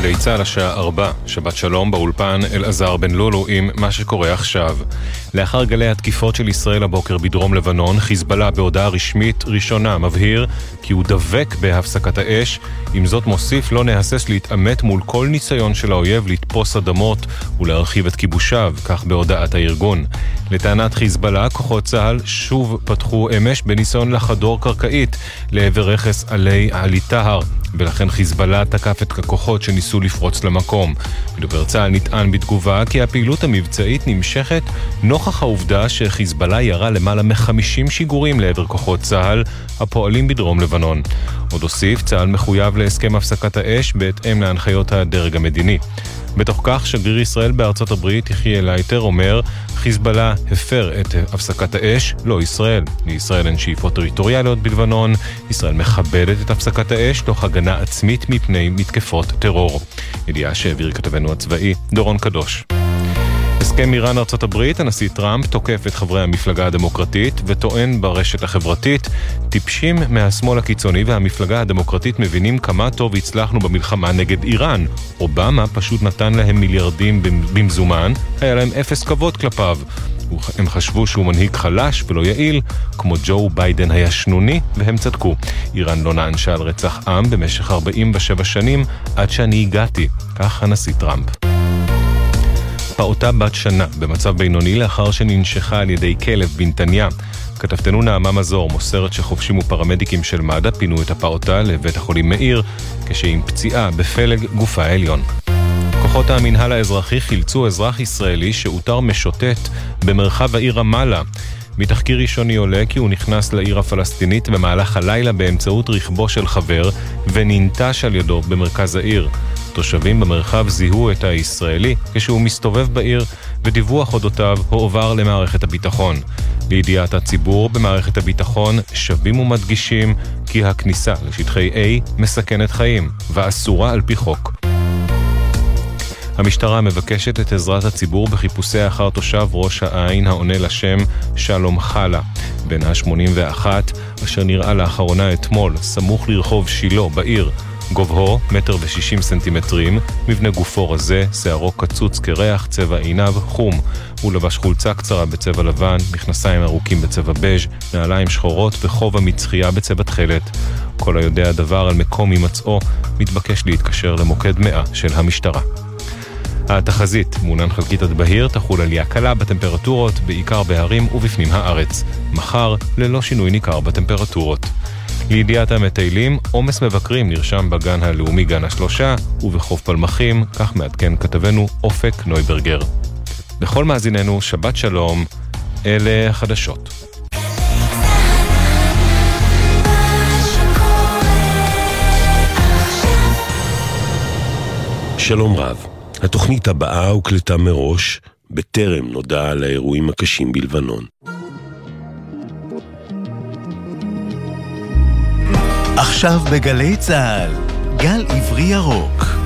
גלי צהל השעה 4, שבת שלום באולפן אלעזר בן לולו עם מה שקורה עכשיו. לאחר גלי התקיפות של ישראל הבוקר בדרום לבנון, חיזבאללה בהודעה רשמית ראשונה מבהיר כי הוא דבק בהפסקת האש, עם זאת מוסיף לא נהסס להתאמת מול כל ניסיון של האויב לתפוס אדמות ולהרחיב את כיבושיו, כך בהודעת הארגון. לטענת חיזבאללה, כוחות צה"ל שוב פתחו אמש בניסיון לחדור קרקעית לעבר רכס עלי טהר, ולכן חיזבאללה תקף את הכוחות שניסו לפרוץ למקום. בדובר צה"ל נטען בתגובה כי הפעילות המבצעית נמשכת נוכח העובדה שחיזבאללה ירה למעלה מ-50 שיגורים לעבר כוחות צה"ל הפועלים בדרום לבנון. עוד הוסיף, צה"ל מחויב להסכם הפסקת האש בהתאם להנחיות הדרג המדיני. בתוך כך, שגריר ישראל בארצות הברית יחיאל לייטר אומר, חיזבאללה הפר את הפסקת האש, לא ישראל. לישראל אין שאיפות טריטוריאליות בלבנון, ישראל מכבדת את הפסקת האש תוך הגנה עצמית מפני מתקפות טרור. ידיעה שהעביר כתבנו הצבאי דורון קדוש. הסכם איראן ארצות הברית, הנשיא טראמפ תוקף את חברי המפלגה הדמוקרטית וטוען ברשת החברתית, טיפשים מהשמאל הקיצוני והמפלגה הדמוקרטית מבינים כמה טוב הצלחנו במלחמה נגד איראן. אובמה פשוט נתן להם מיליארדים במזומן, היה להם אפס כבוד כלפיו. הם חשבו שהוא מנהיג חלש ולא יעיל, כמו ג'ו ביידן היה שנוני, והם צדקו. איראן לא נענשה על רצח עם במשך 47 שנים עד שאני הגעתי, כך הנשיא טראמפ. פעוטה בת שנה במצב בינוני לאחר שננשכה על ידי כלב בנתניה. כתבתנו נעמה מזור מוסרת שחופשים ופרמדיקים של מד"א פינו את הפעוטה לבית החולים מאיר כשעם פציעה בפלג גופה העליון. כוחות המנהל האזרחי חילצו אזרח ישראלי שאותר משוטט במרחב העיר רמאללה. מתחקיר ראשוני עולה כי הוא נכנס לעיר הפלסטינית במהלך הלילה באמצעות רכבו של חבר וננטש על ידו במרכז העיר. תושבים במרחב זיהו את הישראלי כשהוא מסתובב בעיר, ודיווח אודותיו הועבר למערכת הביטחון. לידיעת הציבור במערכת הביטחון שבים ומדגישים כי הכניסה לשטחי A מסכנת חיים ואסורה על פי חוק. המשטרה מבקשת את עזרת הציבור בחיפושי אחר תושב ראש העין העונה לשם שלום חלה, בן ה-81, אשר נראה לאחרונה אתמול סמוך לרחוב שילה בעיר. גובהו 1.60 סנטימטרים, מבנה גופו רזה, שערו קצוץ קרח, צבע עיניו חום. הוא לבש חולצה קצרה בצבע לבן, מכנסיים ארוכים בצבע בז', נעליים שחורות וחובה מצחייה בצבע תכלת. כל היודע דבר על מקום הימצאו מתבקש להתקשר למוקד 100 של המשטרה. התחזית, מעונן חלקית עד בהיר, תחול עלייה קלה בטמפרטורות, בעיקר בהרים ובפנים הארץ. מחר, ללא שינוי ניכר בטמפרטורות. לידיעת המטיילים, עומס מבקרים נרשם בגן הלאומי גן השלושה ובחוף פלמחים, כך מעדכן כתבנו אופק נויברגר. בכל מאזיננו, שבת שלום, אלה החדשות. שלום רב. התוכנית הבאה הוקלטה מראש, בטרם נודע על האירועים הקשים בלבנון. עכשיו בגלי צהל, גל עברי ירוק.